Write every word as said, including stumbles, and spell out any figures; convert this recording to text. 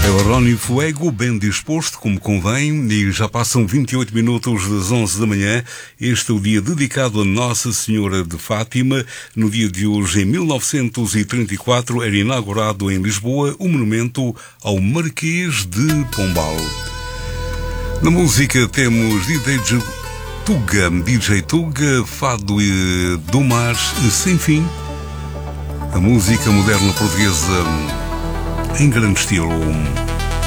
Ronnie Fuego, bem disposto, como convém, e já passam vinte e oito minutos das onze da manhã. Este é o dia dedicado a Nossa Senhora de Fátima. No dia de hoje, em mil novecentos e trinta e quatro, era inaugurado em Lisboa o monumento ao Marquês de Pombal. Na música temos D J Tuga, D J Tuga, Fado do Mar Sem Fim. A música moderna portuguesa em grande estilo.